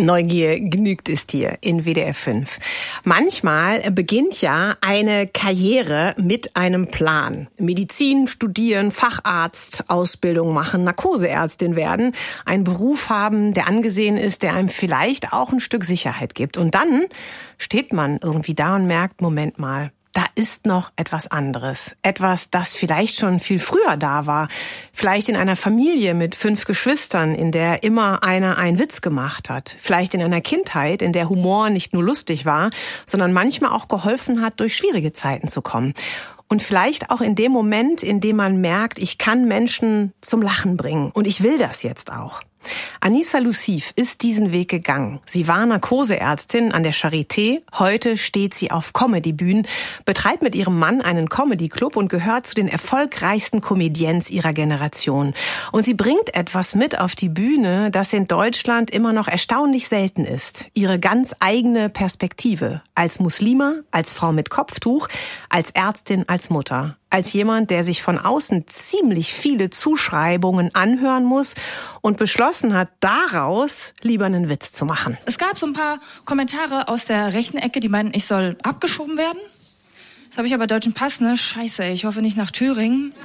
Neugier genügt ist hier in WDR 5. Manchmal beginnt ja eine Karriere mit einem Plan. Medizin studieren, Facharzt, Ausbildung machen, Narkoseärztin werden, einen Beruf haben, der angesehen ist, der einem vielleicht auch ein Stück Sicherheit gibt. Und dann steht man irgendwie da und merkt, Moment mal, da ist noch etwas anderes. Etwas, das vielleicht schon viel früher da war. Vielleicht in einer Familie mit 5 Geschwistern, in der immer einer einen Witz gemacht hat. Vielleicht in einer Kindheit, in der Humor nicht nur lustig war, sondern manchmal auch geholfen hat, durch schwierige Zeiten zu kommen. Und vielleicht auch in dem Moment, in dem man merkt, ich kann Menschen zum Lachen bringen. Und ich will das jetzt auch. Anissa Loussif ist diesen Weg gegangen. Sie war Narkoseärztin an der Charité. Heute steht sie auf Comedy-Bühnen, betreibt mit ihrem Mann einen Comedy-Club und gehört zu den erfolgreichsten Comedians ihrer Generation. Und sie bringt etwas mit auf die Bühne, das in Deutschland immer noch erstaunlich selten ist. Ihre ganz eigene Perspektive. Als Muslima, als Frau mit Kopftuch, als Ärztin, als Mutter. Als jemand, der sich von außen ziemlich viele Zuschreibungen anhören muss und beschlossen hat, daraus lieber einen Witz zu machen. Es gab so ein paar Kommentare aus der rechten Ecke, die meinten, ich soll abgeschoben werden. Jetzt habe ich aber deutschen Pass, ne? Scheiße, ich hoffe nicht nach Thüringen.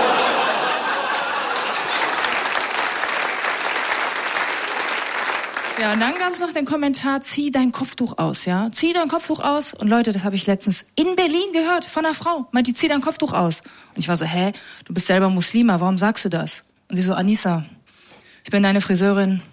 Ja, und dann gab es noch den Kommentar, zieh dein Kopftuch aus, ja? Zieh dein Kopftuch aus. Und Leute, das habe ich letztens in Berlin gehört von einer Frau. Meint die, zieh dein Kopftuch aus. Und ich war so, du bist selber Muslima, warum sagst du das? Und sie so, Anissa, ich bin deine Friseurin.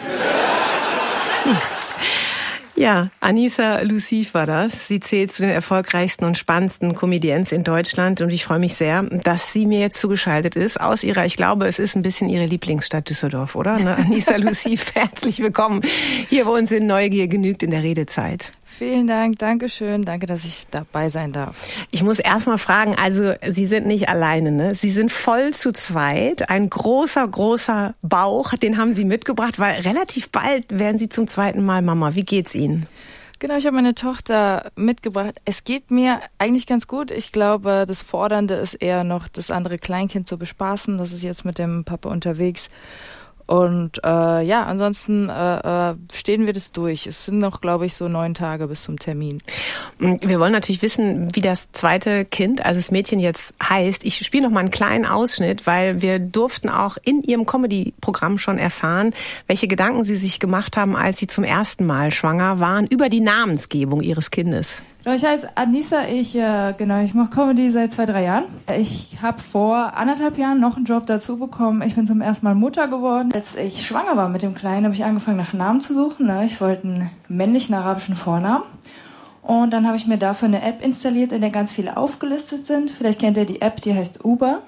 Ja, Anissa Loussif war das. Sie zählt zu den erfolgreichsten und spannendsten Comedians in Deutschland und ich freue mich sehr, dass sie mir jetzt zugeschaltet ist aus ihrer, ich glaube, es ist ein bisschen ihre Lieblingsstadt Düsseldorf, oder? Ne? Anissa Loussif, herzlich willkommen hier bei uns in Neugier genügt in der Redezeit. Vielen Dank, Dankeschön, danke, dass ich dabei sein darf. Ich muss erst mal fragen, also Sie sind nicht alleine, ne? Sie sind voll zu zweit, ein großer, großer Bauch, den haben Sie mitgebracht, weil relativ bald werden Sie zum zweiten Mal Mama. Wie geht's Ihnen? Genau, ich habe meine Tochter mitgebracht. Es geht mir eigentlich ganz gut. Ich glaube, das Fordernde ist eher noch, das andere Kleinkind zu bespaßen. Das ist jetzt mit dem Papa unterwegs. Und ansonsten stehen wir das durch. Es sind noch, glaube ich, so 9 Tage bis zum Termin. Wir wollen natürlich wissen, wie das zweite Kind, also das Mädchen jetzt heißt. Ich spiele noch mal einen kleinen Ausschnitt, weil wir durften auch in Ihrem Comedy-Programm schon erfahren, welche Gedanken Sie sich gemacht haben, als Sie zum ersten Mal schwanger waren, über die Namensgebung Ihres Kindes. Ich heiße Anissa, ich mache Comedy seit 2-3 Jahren. Ich habe vor 1,5 Jahren noch einen Job dazu bekommen. Ich bin zum ersten Mal Mutter geworden. Als ich schwanger war mit dem Kleinen, habe ich angefangen nach Namen zu suchen. Ich wollte einen männlichen arabischen Vornamen. Und dann habe ich mir dafür eine App installiert, in der ganz viele aufgelistet sind. Vielleicht kennt ihr die App, die heißt Uber.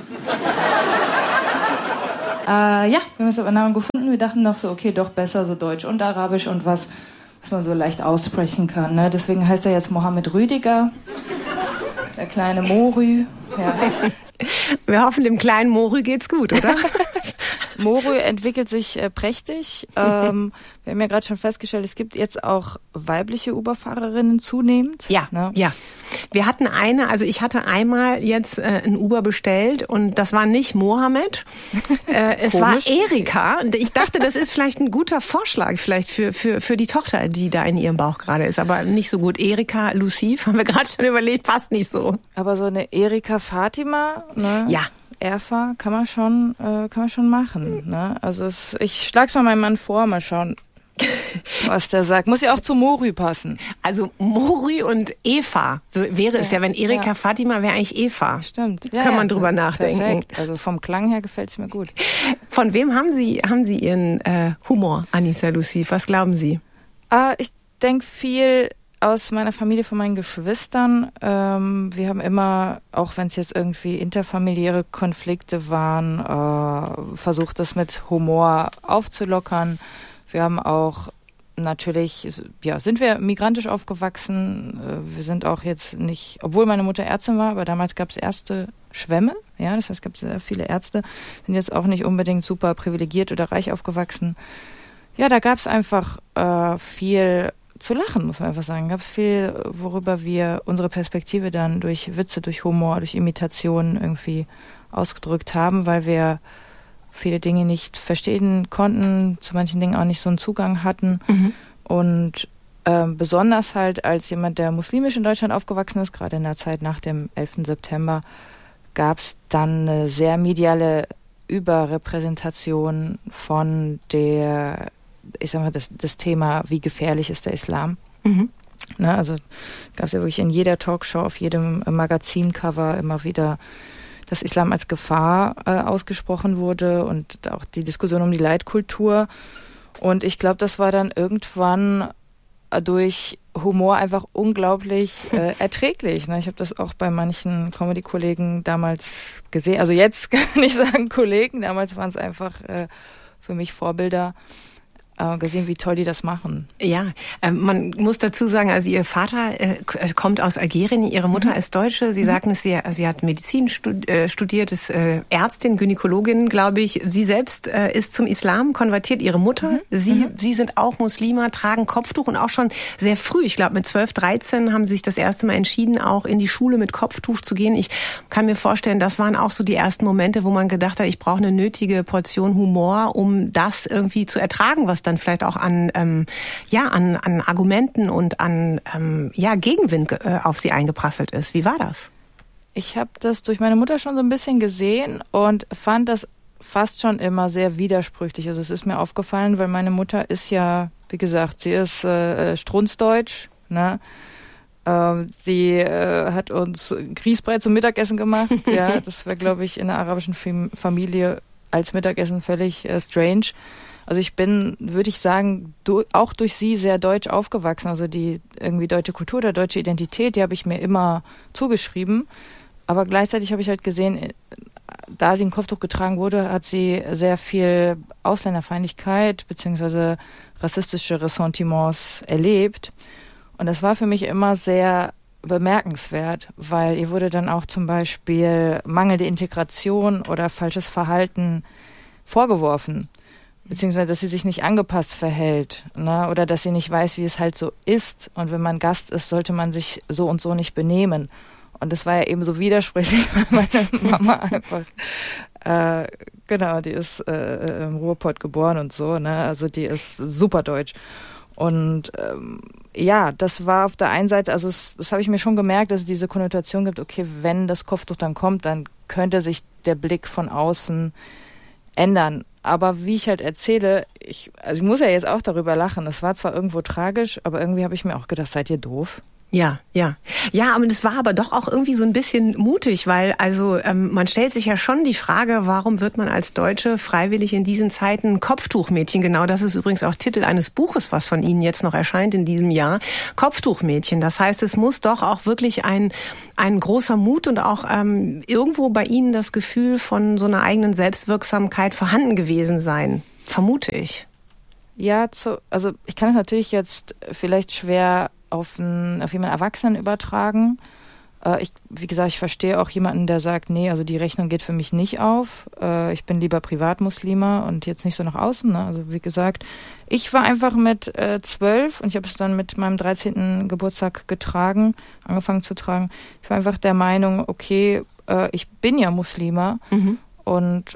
Wir haben jetzt aber einen Namen gefunden. Wir dachten noch so, okay, doch besser so Deutsch und Arabisch und was man so leicht aussprechen kann. Ne? Deswegen heißt er jetzt Mohammed Rüdiger, der kleine Morü. Ja. Wir hoffen, dem kleinen Morü geht's gut, oder? Morü entwickelt sich prächtig. Wir haben ja gerade schon festgestellt, es gibt jetzt auch weibliche Uber-Fahrerinnen zunehmend. Ja, ne? Ja. Ich hatte einmal jetzt ein Uber bestellt und das war nicht Mohammed, es war Erika. Und ich dachte, das ist vielleicht ein guter Vorschlag vielleicht für die Tochter, die da in ihrem Bauch gerade ist, aber nicht so gut. Erika Loussif, haben wir gerade schon überlegt, passt nicht so. Aber so eine Erika Fatima, ne? Ja. Erfa kann man schon machen. Ne? Also ich schlag's mal meinem Mann vor, mal schauen, was der sagt. Muss ja auch zu Morü passen. Also Morü und Eva wäre es ja, wenn Erika Fatima wäre eigentlich Eva. Stimmt. Kann man drüber nachdenken. Perfekt. Also vom Klang her gefällt's mir gut. Von wem haben Sie Ihren Humor, Anissa Loussif? Was glauben Sie? Ich denke viel aus meiner Familie, von meinen Geschwistern. Wir haben immer, auch wenn es jetzt irgendwie interfamiliäre Konflikte waren, versucht, das mit Humor aufzulockern. Wir haben auch natürlich, sind wir migrantisch aufgewachsen. Wir sind auch jetzt nicht, obwohl meine Mutter Ärztin war, aber damals gab es erste Schwämme. Ja, das heißt, es gab sehr viele Ärzte. Sind jetzt auch nicht unbedingt super privilegiert oder reich aufgewachsen. Ja, da gab es einfach viel zu lachen, muss man einfach sagen. Gab es viel, worüber wir unsere Perspektive dann durch Witze, durch Humor, durch Imitationen irgendwie ausgedrückt haben, weil wir viele Dinge nicht verstehen konnten, zu manchen Dingen auch nicht so einen Zugang hatten. Und besonders halt als jemand, der muslimisch in Deutschland aufgewachsen ist, gerade in der Zeit nach dem 11. September, gab es dann eine sehr mediale Überrepräsentation von das Thema, wie gefährlich ist der Islam. Ne, also gab es ja wirklich in jeder Talkshow, auf jedem Magazincover immer wieder, dass Islam als Gefahr ausgesprochen wurde und auch die Diskussion um die Leitkultur. Und ich glaube, das war dann irgendwann durch Humor einfach unglaublich erträglich. Ne? Ich habe das auch bei manchen Comedy-Kollegen damals gesehen. Also jetzt kann ich sagen Kollegen, damals waren es einfach für mich Vorbilder. Gesehen, wie toll die das machen. Ja, man muss dazu sagen, also Ihr Vater kommt aus Algerien, Ihre Mutter ist Deutsche. Sie sagten es, sie hat Medizin studiert, ist Ärztin, Gynäkologin, glaube ich. Sie selbst ist zum Islam konvertiert, Ihre Mutter. Sie sind auch Muslima, tragen Kopftuch und auch schon sehr früh, ich glaube mit 12, 13, haben sie sich das erste Mal entschieden, auch in die Schule mit Kopftuch zu gehen. Ich kann mir vorstellen, das waren auch so die ersten Momente, wo man gedacht hat, ich brauche eine nötige Portion Humor, um das irgendwie zu ertragen, was dann vielleicht auch an Argumenten und an Gegenwind auf sie eingeprasselt ist. Wie war das? Ich habe das durch meine Mutter schon so ein bisschen gesehen und fand das fast schon immer sehr widersprüchlich. Also es ist mir aufgefallen, weil meine Mutter ist ja, wie gesagt, sie ist strunzdeutsch, ne? Sie hat uns Grießbrei zum Mittagessen gemacht. Ja, das war, glaube ich, in einer arabischen Familie als Mittagessen völlig strange. Also ich bin, würde ich sagen, auch durch sie sehr deutsch aufgewachsen. Also die irgendwie deutsche Kultur oder deutsche Identität, die habe ich mir immer zugeschrieben. Aber gleichzeitig habe ich halt gesehen, da sie ein Kopftuch getragen wurde, hat sie sehr viel Ausländerfeindlichkeit bzw. rassistische Ressentiments erlebt. Und das war für mich immer sehr bemerkenswert, weil ihr wurde dann auch zum Beispiel mangelnde Integration oder falsches Verhalten vorgeworfen. Beziehungsweise, dass sie sich nicht angepasst verhält, ne? Oder dass sie nicht weiß, wie es halt so ist. Und wenn man Gast ist, sollte man sich so und so nicht benehmen. Und das war ja eben so widersprüchlich, weil meine Mama einfach, die ist im Ruhrpott geboren und so, ne? Also die ist super deutsch. Und das war auf der einen Seite, also das habe ich mir schon gemerkt, dass es diese Konnotation gibt, okay, wenn das Kopftuch dann kommt, dann könnte sich der Blick von außen ändern. Aber wie ich halt erzähle, ich muss ja jetzt auch darüber lachen. Das war zwar irgendwo tragisch, aber irgendwie habe ich mir auch gedacht, seid ihr doof? Ja, aber das war aber doch auch irgendwie so ein bisschen mutig, weil man stellt sich ja schon die Frage, warum wird man als Deutsche freiwillig in diesen Zeiten Kopftuchmädchen? Genau, das ist übrigens auch Titel eines Buches, was von Ihnen jetzt noch erscheint in diesem Jahr. Kopftuchmädchen. Das heißt, es muss doch auch wirklich ein großer Mut und auch irgendwo bei Ihnen das Gefühl von so einer eigenen Selbstwirksamkeit vorhanden gewesen sein, vermute ich. Ja, also ich kann es natürlich jetzt vielleicht schwer auf jemanden Erwachsenen übertragen. Wie gesagt, ich verstehe auch jemanden, der sagt, nee, also die Rechnung geht für mich nicht auf. Ich bin lieber Privatmuslima und jetzt nicht so nach außen. Ne? Also wie gesagt, ich war einfach mit 12 und ich habe es dann mit meinem 13. Geburtstag angefangen zu tragen. Ich war einfach der Meinung, okay, ich bin ja Muslima und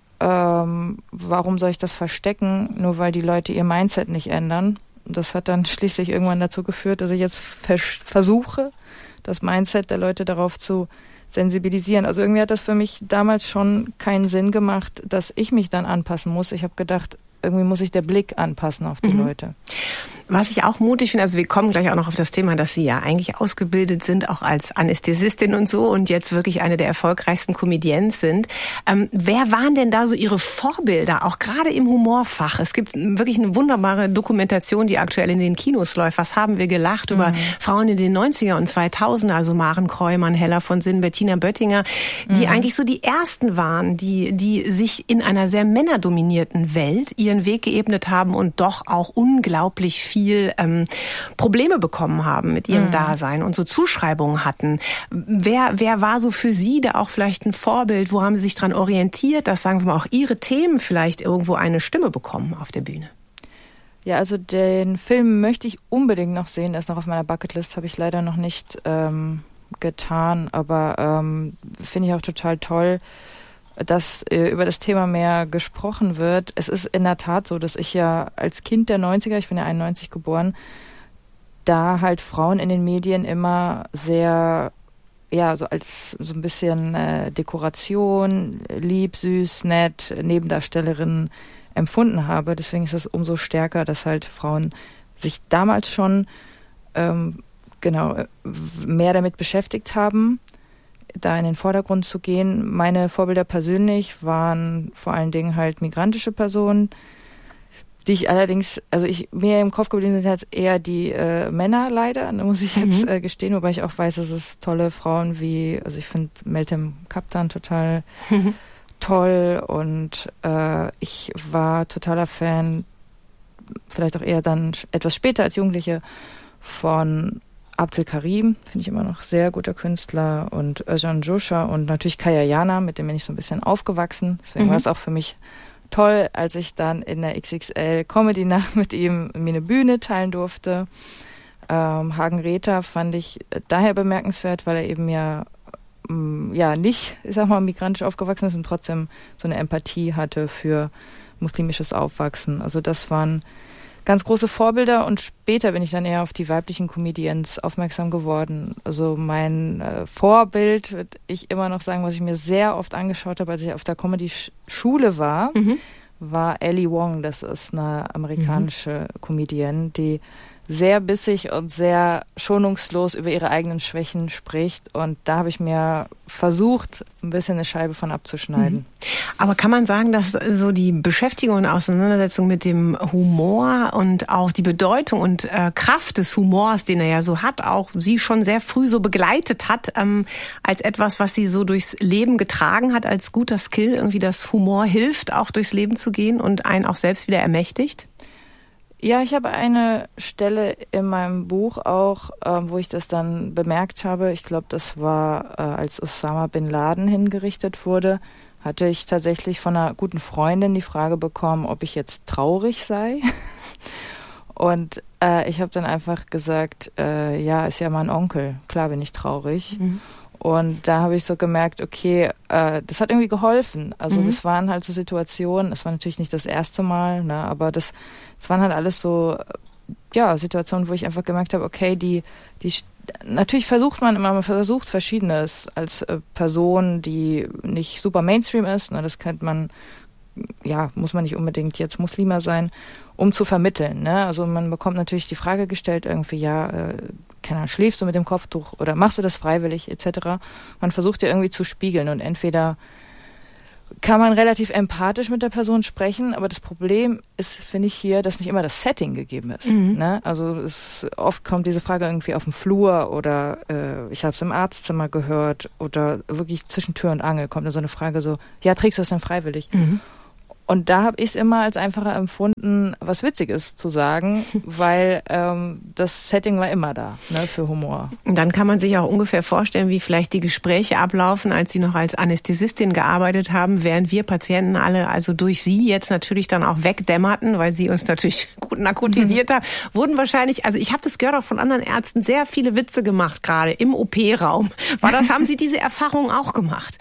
warum soll ich das verstecken, nur weil die Leute ihr Mindset nicht ändern? Das hat dann schließlich irgendwann dazu geführt, dass ich jetzt versuche, das Mindset der Leute darauf zu sensibilisieren. Also irgendwie hat das für mich damals schon keinen Sinn gemacht, dass ich mich dann anpassen muss. Ich habe gedacht, irgendwie muss sich der Blick anpassen auf die Leute. Was ich auch mutig finde, also wir kommen gleich auch noch auf das Thema, dass Sie ja eigentlich ausgebildet sind, auch als Anästhesistin und so und jetzt wirklich eine der erfolgreichsten Comedians sind. Wer waren denn da so Ihre Vorbilder, auch gerade im Humorfach? Es gibt wirklich eine wunderbare Dokumentation, die aktuell in den Kinos läuft. Was haben wir gelacht über Frauen in den 90er und 2000er, also Maren Kreumann, Hella von Sinn, Bettina Böttinger, die eigentlich so die ersten waren, die sich in einer sehr männerdominierten Welt ihren Weg geebnet haben und doch auch unglaublich viel Probleme bekommen haben mit ihrem Dasein und so Zuschreibungen hatten. Wer war so für Sie da auch vielleicht ein Vorbild? Wo haben Sie sich dran orientiert, dass, sagen wir mal, auch Ihre Themen vielleicht irgendwo eine Stimme bekommen auf der Bühne? Ja, also den Film möchte ich unbedingt noch sehen. Der ist noch auf meiner Bucketlist, habe ich leider noch nicht getan, aber finde ich auch total toll. dass über das Thema mehr gesprochen wird. Es ist in der Tat so, dass ich ja als Kind der 90er, ich bin ja 91 geboren, da halt Frauen in den Medien immer sehr, ja, so als so ein bisschen Dekoration, lieb, süß, nett, Nebendarstellerin empfunden habe. Deswegen ist es umso stärker, dass halt Frauen sich damals schon mehr damit beschäftigt haben, da in den Vordergrund zu gehen. Meine Vorbilder persönlich waren vor allen Dingen halt migrantische Personen, die ich allerdings, mir im Kopf geblieben sind jetzt eher die Männer leider, da muss ich jetzt gestehen, wobei ich auch weiß, dass es tolle Frauen wie, also ich finde Meltem Kaptan total toll und ich war totaler Fan, vielleicht auch eher dann etwas später als Jugendliche, von Abdel Karim, finde ich immer noch sehr guter Künstler, und Özcan Josha und natürlich Kaya Jana, mit dem bin ich so ein bisschen aufgewachsen. Deswegen war es auch für mich toll, als ich dann in der XXL Comedy-Nacht mit ihm mir eine Bühne teilen durfte. Hagen Rether fand ich daher bemerkenswert, weil er eben nicht, ich sag mal, migrantisch aufgewachsen ist und trotzdem so eine Empathie hatte für muslimisches Aufwachsen. Also das waren ganz große Vorbilder, und später bin ich dann eher auf die weiblichen Comedians aufmerksam geworden. Also mein Vorbild, würde ich immer noch sagen, was ich mir sehr oft angeschaut habe, als ich auf der Comedy-Schule war, war Ellie Wong. Das ist eine amerikanische Comedian, die sehr bissig und sehr schonungslos über ihre eigenen Schwächen spricht. Und da habe ich mir versucht, ein bisschen eine Scheibe von abzuschneiden. Aber kann man sagen, dass so die Beschäftigung und Auseinandersetzung mit dem Humor und auch die Bedeutung und Kraft des Humors, den er ja so hat, auch sie schon sehr früh so begleitet hat, als etwas, was sie so durchs Leben getragen hat, als guter Skill, irgendwie, dass Humor hilft, auch durchs Leben zu gehen und einen auch selbst wieder ermächtigt? Ja, ich habe eine Stelle in meinem Buch auch, wo ich das dann bemerkt habe. Ich glaube, das war, als Osama Bin Laden hingerichtet wurde, hatte ich tatsächlich von einer guten Freundin die Frage bekommen, ob ich jetzt traurig sei. Und ich habe dann einfach gesagt, ja, ist ja mein Onkel, klar bin ich traurig. Und da habe ich so gemerkt, okay, das hat irgendwie geholfen. Also das waren halt so Situationen, es war natürlich nicht das erste Mal, ne, aber das waren halt alles so, ja, Situationen, wo ich einfach gemerkt habe, okay, natürlich man versucht Verschiedenes als Person, die nicht super Mainstream ist, ne, das kennt man, ja, muss man nicht unbedingt jetzt Muslima sein, um zu vermitteln, ne? Also man bekommt natürlich die Frage gestellt, irgendwie, ja, schläfst du mit dem Kopftuch oder machst du das freiwillig, etc. Man versucht ja irgendwie zu spiegeln, und entweder kann man relativ empathisch mit der Person sprechen, aber das Problem ist, finde ich hier, dass nicht immer das Setting gegeben ist. Ne? Also oft kommt diese Frage irgendwie auf dem Flur oder ich habe es im Arztzimmer gehört oder wirklich zwischen Tür und Angel kommt da so eine Frage so, ja, trägst du das denn freiwillig? Und da habe ich es immer als einfacher empfunden, was Witziges zu sagen, weil das Setting war immer da, ne, für Humor. Und dann kann man sich auch ungefähr vorstellen, wie vielleicht die Gespräche ablaufen, als Sie noch als Anästhesistin gearbeitet haben, während wir Patienten alle also durch Sie jetzt natürlich dann auch wegdämmerten, weil Sie uns natürlich gut narkotisiert haben, wurden wahrscheinlich, also ich habe das gehört auch von anderen Ärzten, sehr viele Witze gemacht, gerade im OP-Raum. Haben Sie diese Erfahrung auch gemacht?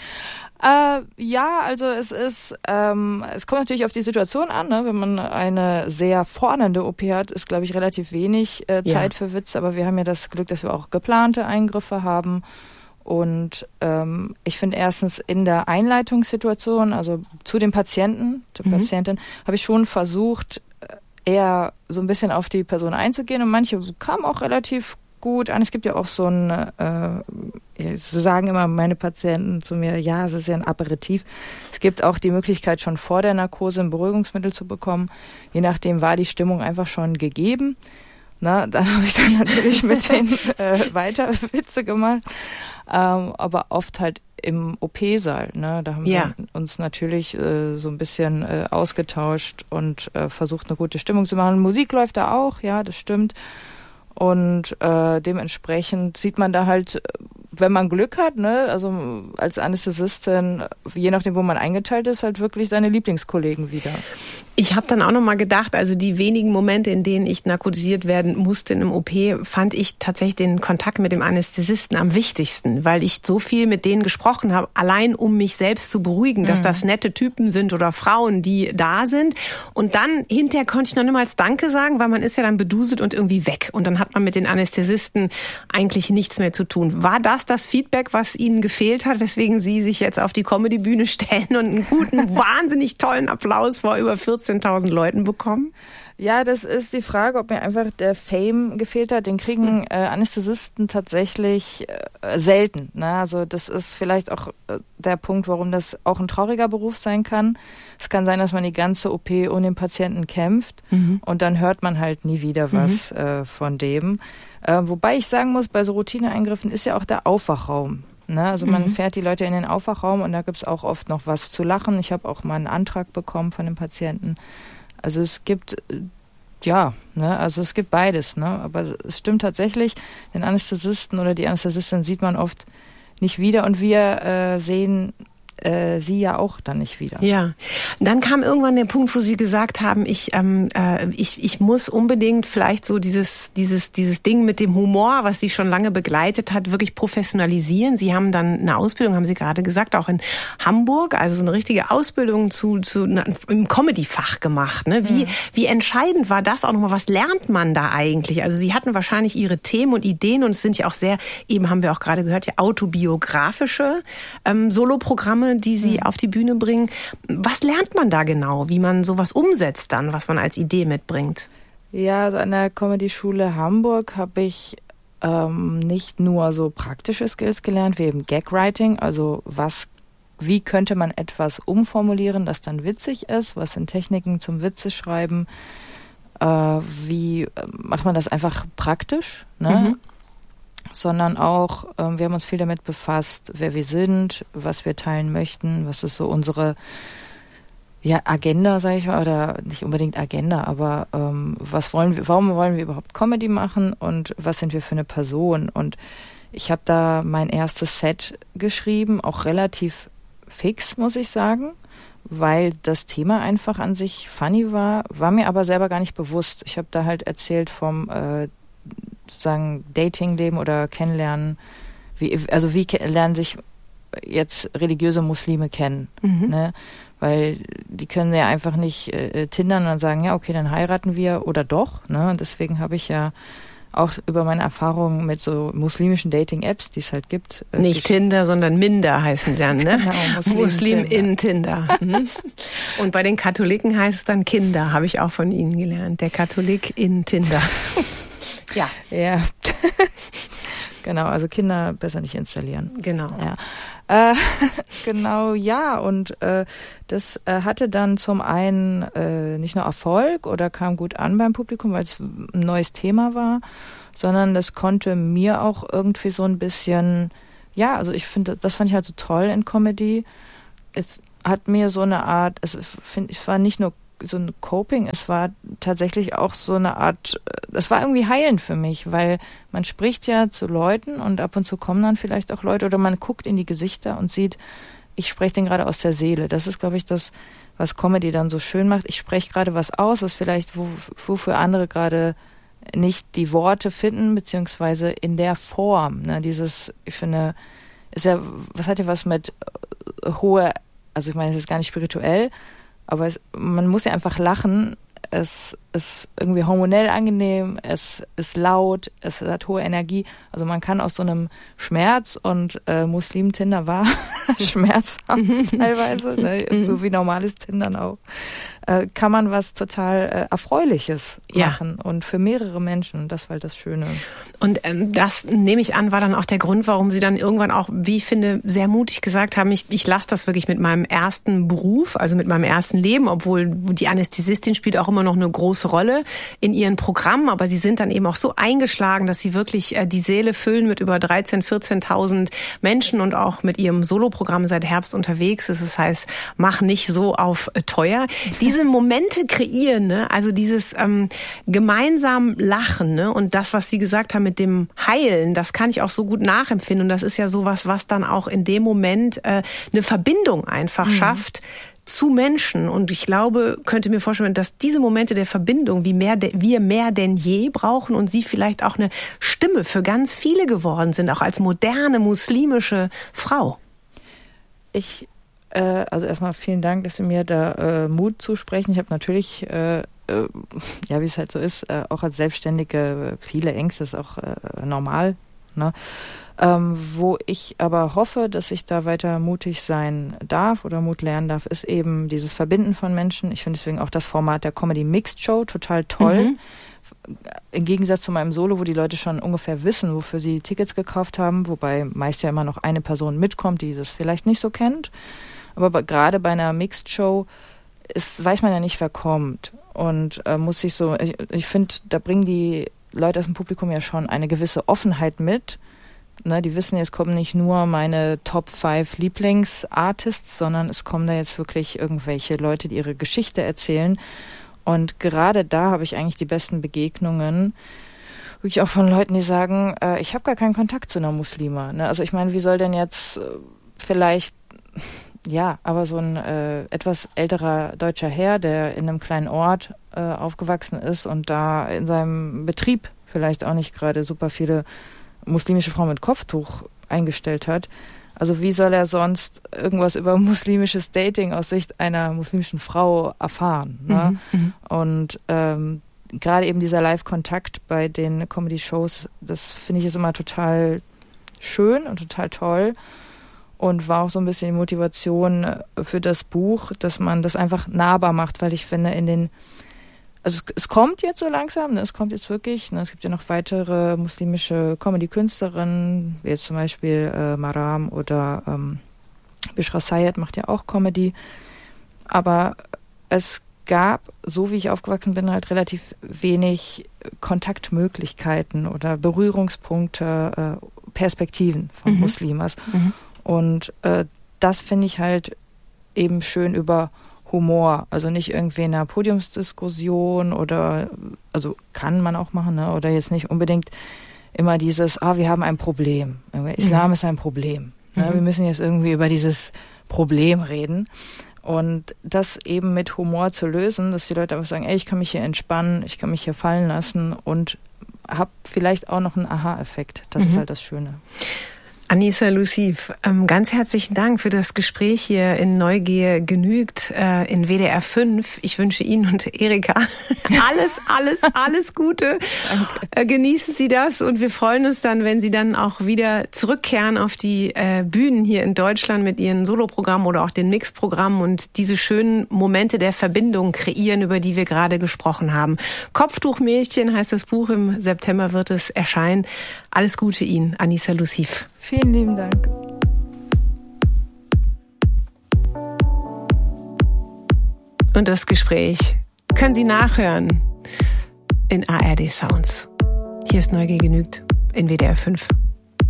Ja, also es kommt natürlich auf die Situation an, ne? Wenn man eine sehr fordernde OP hat, ist, glaube ich, relativ wenig Zeit für Witz, aber wir haben ja das Glück, dass wir auch geplante Eingriffe haben, und ich finde erstens in der Einleitungssituation, also zu dem Patienten, zur Patientin, habe ich schon versucht, eher so ein bisschen auf die Person einzugehen, und manche kamen auch relativ gut an. Es gibt ja auch so sagen immer meine Patienten zu mir, ja, es ist ja ein Aperitif. Es gibt auch die Möglichkeit, schon vor der Narkose ein Beruhigungsmittel zu bekommen. Je nachdem war die Stimmung einfach schon gegeben. Na, dann habe ich dann natürlich mit denen weiter Witze gemacht. Aber oft halt im OP-Saal. Ne? Da haben wir uns natürlich so ein bisschen ausgetauscht und versucht, eine gute Stimmung zu machen. Musik läuft da auch, ja, das stimmt. Und dementsprechend sieht man da halt wenn man Glück hat, ne, also als Anästhesistin, je nachdem, wo man eingeteilt ist, halt wirklich seine Lieblingskollegen wieder. Ich habe dann auch noch mal gedacht, also die wenigen Momente, in denen ich narkotisiert werden musste in einem OP, fand ich tatsächlich den Kontakt mit dem Anästhesisten am wichtigsten, weil ich so viel mit denen gesprochen habe, allein um mich selbst zu beruhigen, dass das nette Typen sind oder Frauen, die da sind. Und dann hinterher konnte ich noch niemals Danke sagen, weil man ist ja dann beduselt und irgendwie weg. Und dann hat man mit den Anästhesisten eigentlich nichts mehr zu tun. War das Feedback, was Ihnen gefehlt hat, weswegen Sie sich jetzt auf die Comedy-Bühne stellen und einen guten, wahnsinnig tollen Applaus vor über 14.000 Leuten bekommen? Ja, das ist die Frage, ob mir einfach der Fame gefehlt hat. Den kriegen Anästhesisten tatsächlich selten. Ne? Also das ist vielleicht auch der Punkt, warum das auch ein trauriger Beruf sein kann. Es kann sein, dass man die ganze OP ohne den Patienten kämpft und dann hört man halt nie wieder was von dem. Wobei ich sagen muss, bei so Routineeingriffen ist ja auch der Aufwachraum. Ne? Also man fährt die Leute in den Aufwachraum und da gibt's auch oft noch was zu lachen. Ich habe auch mal einen Antrag bekommen von den Patienten. Also es gibt, es gibt beides, ne? Aber es stimmt tatsächlich, den Anästhesisten oder die Anästhesistin sieht man oft nicht wieder und wir sehen sie ja auch dann nicht wieder. Ja, dann kam irgendwann der Punkt, wo Sie gesagt haben, ich muss unbedingt vielleicht so dieses Ding mit dem Humor, was Sie schon lange begleitet hat, wirklich professionalisieren. Sie haben dann eine Ausbildung, haben Sie gerade gesagt, auch in Hamburg, also so eine richtige Ausbildung im Comedy-Fach gemacht. Ne? Wie entscheidend war das auch nochmal? Was lernt man da eigentlich? Also Sie hatten wahrscheinlich Ihre Themen und Ideen und es sind ja auch sehr, eben haben wir auch gerade gehört, ja autobiografische Soloprogramme, die Sie auf die Bühne bringen. Was lernt man da genau, wie man sowas umsetzt dann, was man als Idee mitbringt? Ja, also an der Comedy-Schule Hamburg habe ich nicht nur so praktische Skills gelernt, wie eben Gag-Writing, also wie könnte man etwas umformulieren, das dann witzig ist, was sind Techniken zum Witzeschreiben, wie macht man das einfach praktisch, ne? Sondern auch, wir haben uns viel damit befasst, wer wir sind, was wir teilen möchten, was ist so unsere Agenda, sage ich mal, oder nicht unbedingt Agenda, aber warum wollen wir überhaupt Comedy machen und was sind wir für eine Person? Und ich habe da mein erstes Set geschrieben, auch relativ fix, muss ich sagen, weil das Thema einfach an sich funny war mir aber selber gar nicht bewusst. Ich habe da halt erzählt vom sozusagen Datingleben oder Kennenlernen, wie lernen sich jetzt religiöse Muslime kennen, ne? Weil die können ja einfach nicht tindern und dann sagen, ja okay, dann heiraten wir oder doch, ne? Und deswegen habe ich ja auch über meine Erfahrungen mit so muslimischen Dating-Apps, die es halt gibt. Nicht Tinder, sondern Minder heißen dann, ne? Genau, Muslim in Tinder. Und bei den Katholiken heißt es dann Kinder, habe ich auch von Ihnen gelernt. Der Katholik in Tinder. Ja. Genau, also Kinder besser nicht installieren. Genau. Ja. Genau, ja. Und das hatte dann zum einen nicht nur Erfolg oder kam gut an beim Publikum, weil es ein neues Thema war, sondern das konnte mir auch irgendwie so ein bisschen, also ich finde, das fand ich halt so toll in Comedy. Es hat mir so eine Art, es war nicht nur so ein Coping, es war tatsächlich auch so eine Art, das war irgendwie heilend für mich, weil man spricht ja zu Leuten und ab und zu kommen dann vielleicht auch Leute oder man guckt in die Gesichter und sieht, ich spreche denen gerade aus der Seele. Das ist, glaube ich, das, was Comedy dann so schön macht. Ich spreche gerade was aus, was vielleicht, wofür andere gerade nicht die Worte finden, beziehungsweise in der Form, ne, ich finde, was hat ja was mit also ich meine, es ist gar nicht spirituell, aber man muss ja einfach lachen. Es ist irgendwie hormonell angenehm, es ist laut, es hat hohe Energie. Also man kann aus so einem Schmerz und Muslim-Tinder war schmerzhaft teilweise, ne, so wie normales Tindern auch, kann man was total Erfreuliches machen und für mehrere Menschen. Das war halt das Schöne. Und das, nehme ich an, war dann auch der Grund, warum Sie dann irgendwann auch, wie ich finde, sehr mutig gesagt haben, ich lasse das wirklich mit meinem ersten Beruf, also mit meinem ersten Leben, obwohl die Anästhesistin spielt auch immer noch eine große große Rolle in ihren Programmen, aber sie sind dann eben auch so eingeschlagen, dass sie wirklich die Säle füllen mit über 13.000, 14.000 Menschen und auch mit ihrem Soloprogramm seit Herbst unterwegs ist. Das heißt, mach nicht so auf teuer. Diese Momente kreieren, ne? Also dieses gemeinsam Lachen, ne? Und das, was Sie gesagt haben mit dem Heilen, das kann ich auch so gut nachempfinden. Und das ist ja sowas, was dann auch in dem Moment eine Verbindung einfach schafft zu Menschen. Und ich glaube, könnte mir vorstellen, dass diese Momente der Verbindung, wir mehr denn je brauchen und Sie vielleicht auch eine Stimme für ganz viele geworden sind, auch als moderne muslimische Frau. Also erstmal vielen Dank, dass Sie mir da Mut zusprechen. Ich habe natürlich, wie es halt so ist, auch als Selbstständige viele Ängste, ist auch normal, ne? Wo ich aber hoffe, dass ich da weiter mutig sein darf oder Mut lernen darf, ist eben dieses Verbinden von Menschen. Ich finde deswegen auch das Format der Comedy Mixed Show total toll. Im Gegensatz zu meinem Solo, wo die Leute schon ungefähr wissen, wofür sie Tickets gekauft haben, wobei meist ja immer noch eine Person mitkommt, die das vielleicht nicht so kennt. Aber gerade bei einer Mixed Show weiß man ja nicht, wer kommt. Und muss sich so, ich finde, da bringen die Leute aus dem Publikum ja schon eine gewisse Offenheit mit. Ne, die wissen, jetzt kommen nicht nur meine Top 5 Lieblingsartists, sondern es kommen da jetzt wirklich irgendwelche Leute, die ihre Geschichte erzählen. Und gerade da habe ich eigentlich die besten Begegnungen, wirklich auch von Leuten, die sagen, ich habe gar keinen Kontakt zu einer Muslima. Ne? Also ich meine, wie soll denn jetzt vielleicht, aber so ein etwas älterer deutscher Herr, der in einem kleinen Ort aufgewachsen ist und da in seinem Betrieb vielleicht auch nicht gerade super viele muslimische Frau mit Kopftuch eingestellt hat. Also wie soll er sonst irgendwas über muslimisches Dating aus Sicht einer muslimischen Frau erfahren? Ne? Und gerade eben dieser Live-Kontakt bei den Comedy-Shows, das finde ich ist immer total schön und total toll und war auch so ein bisschen die Motivation für das Buch, dass man das einfach nahbar macht, weil ich finde, es kommt jetzt so langsam, ne? Es kommt jetzt wirklich, ne? Es gibt ja noch weitere muslimische Comedy-Künstlerinnen, wie jetzt zum Beispiel Maram oder Bishra Sayed macht ja auch Comedy. Aber es gab, so wie ich aufgewachsen bin, halt relativ wenig Kontaktmöglichkeiten oder Berührungspunkte, Perspektiven von Muslimas. Und das finde ich halt eben schön über Humor, also nicht irgendwie in einer Podiumsdiskussion also kann man auch machen, ne? Oder jetzt nicht unbedingt immer dieses, wir haben ein Problem. Islam ist ein Problem. Ne? Wir müssen jetzt irgendwie über dieses Problem reden. Und das eben mit Humor zu lösen, dass die Leute einfach sagen, ich kann mich hier entspannen, ich kann mich hier fallen lassen und habe vielleicht auch noch einen Aha-Effekt. Das ist halt das Schöne. Anissa Lusif, ganz herzlichen Dank für das Gespräch hier in Neugier genügt in WDR 5. Ich wünsche Ihnen und Erika alles Gute. Genießen Sie das und wir freuen uns dann, wenn Sie dann auch wieder zurückkehren auf die Bühnen hier in Deutschland mit Ihren Soloprogrammen oder auch den Mixprogrammen und diese schönen Momente der Verbindung kreieren, über die wir gerade gesprochen haben. Kopftuchmädchen heißt das Buch, im September wird es erscheinen. Alles Gute Ihnen, Anissa Lusif. Vielen lieben Dank. Und das Gespräch können Sie nachhören in ARD Sounds. Hier ist Neugier genügt in WDR 5.